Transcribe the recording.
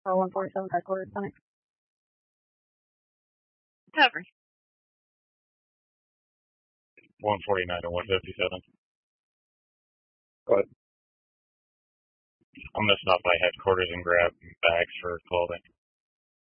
Or 147 headquarters, Sonic. Cover. 149 to 157. Go ahead. I'm gonna stop by headquarters and grab bags for clothing.